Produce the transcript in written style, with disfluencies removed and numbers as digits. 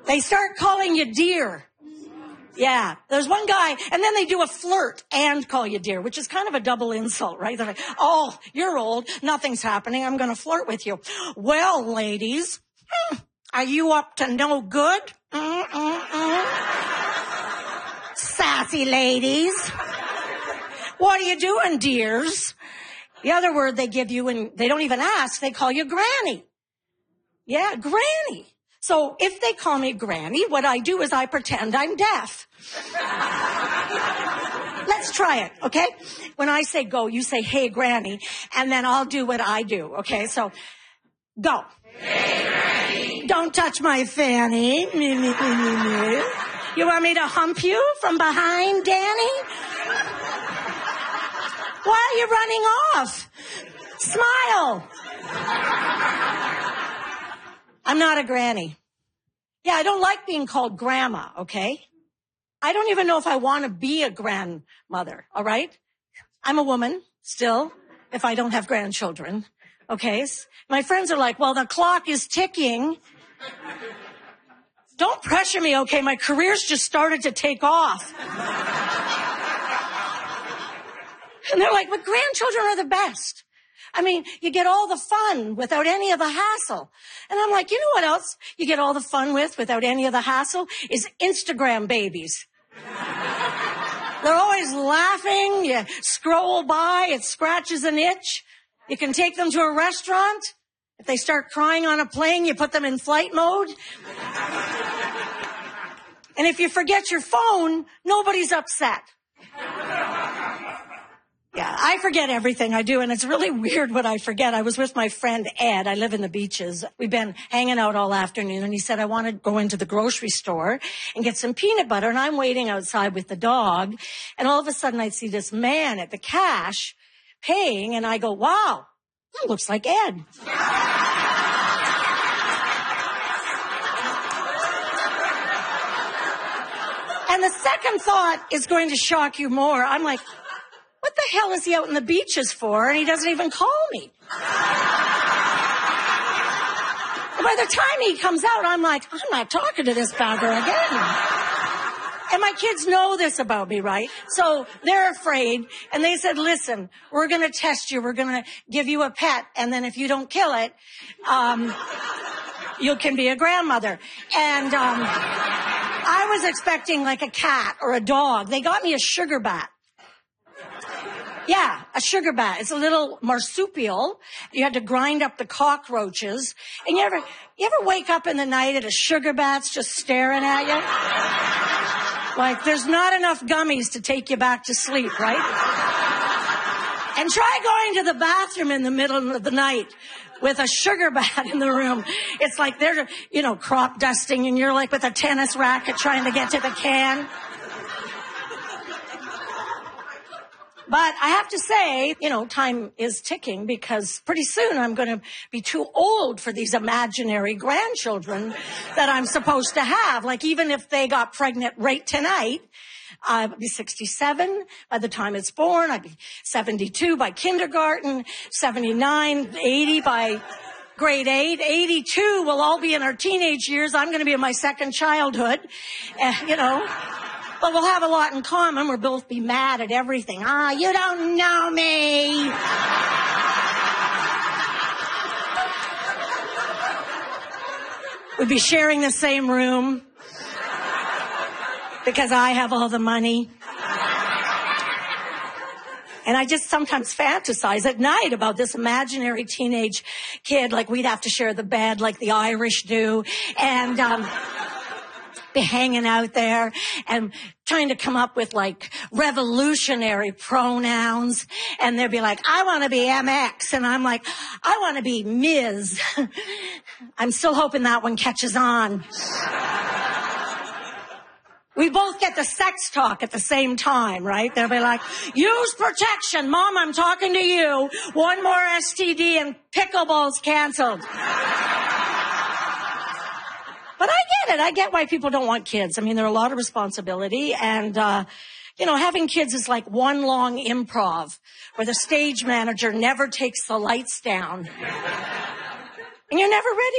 They start calling you dear. Yeah, there's one guy, and then they do a flirt and call you dear, which is kind of a double insult, right? They're like, oh, you're old, nothing's happening, I'm going to flirt with you. Well, ladies, are you up to no good? Sassy ladies. What are you doing, dears? The other word they give you, and they don't even ask, they call you granny. Yeah, granny. So if they call me granny, what I do is I pretend I'm deaf. Let's try it, okay? When I say go, you say, hey, granny, and then I'll do what I do, okay? So, go. Hey, granny. Don't touch my fanny. You want me to hump you from behind, Danny? Why are you running off? Smile. I'm not a granny. Yeah, I don't like being called grandma, okay? I don't even know if I want to be a grandmother, all right? I'm a woman still, if I don't have grandchildren, okay? My friends are like, well, the clock is ticking. Don't pressure me, okay? My career's just started to take off. And they're like, but grandchildren are the best. I mean, you get all the fun without any of the hassle. And I'm like, you know what else you get all the fun with without any of the hassle? Is Instagram babies. They're always laughing. You scroll by, it scratches an itch. You can take them to a restaurant. If they start crying on a plane, you put them in flight mode. And if you forget your phone, nobody's upset. Yeah, I forget everything I do, and it's really weird what I forget. I was with my friend Ed. I live in the beaches. We've been hanging out all afternoon, and he said, I want to go into the grocery store and get some peanut butter, and I'm waiting outside with the dog, and all of a sudden I see this man at the cash paying, and I go, wow, that looks like Ed. And the second thought is going to shock you more. I'm like, what the hell is he out in the beaches for? And he doesn't even call me. And by the time he comes out, I'm like, I'm not talking to this bagger again. And my kids know this about me, right? So they're afraid. And they said, listen, we're going to test you. We're going to give you a pet. And then if you don't kill it, you can be a grandmother. And I was expecting like a cat or a dog. They got me a sugar bat. Yeah, a sugar bat. It's a little marsupial. You had to grind up the cockroaches. And you ever wake up in the night and a sugar bat's just staring at you? Like, there's not enough gummies to take you back to sleep, right? And try going to the bathroom in the middle of the night with a sugar bat in the room. It's like they're, crop dusting, and you're like with a tennis racket trying to get to the can. But I have to say, time is ticking, because pretty soon I'm going to be too old for these imaginary grandchildren that I'm supposed to have. Like, even if they got pregnant right tonight, I'd be 67 by the time it's born. I'd be 72 by kindergarten, 79, 80 by grade 8, 82 will all be in our teenage years. I'm going to be in my second childhood, But we'll have a lot in common. We'll both be mad at everything. You don't know me. We'd be sharing the same room because I have all the money. And I just sometimes fantasize at night about this imaginary teenage kid, like we'd have to share the bed like the Irish do. And, be hanging out there and trying to come up with like revolutionary pronouns. And they'd be like, I want to be MX. And I'm like, I want to be Ms. I'm still hoping that one catches on. We both get the sex talk at the same time, right? They'll be like, use protection. Mom, I'm talking to you. One more STD and pickleball's canceled. But I get it. I get why people don't want kids. I mean, there are a lot of responsibility. And, having kids is like one long improv where the stage manager never takes the lights down. And you're never ready